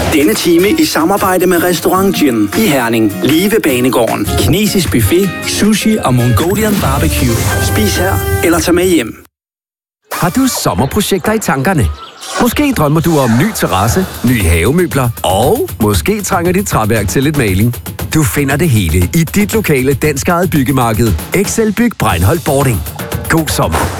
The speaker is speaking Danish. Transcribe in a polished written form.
Denne time i samarbejde med Restaurant Gin i Herning. Lige ved Banegården. Kinesisk buffet, sushi og Mongolian barbecue. Spis her eller tag med hjem. Har du sommerprojekter i tankerne? Måske drømmer du om ny terrasse, nye havemøbler og måske trænger dit træværk til lidt maling. Du finder det hele i dit lokale danskejede byggemarked. Excel Byg Breinholt Boarding. God sommer.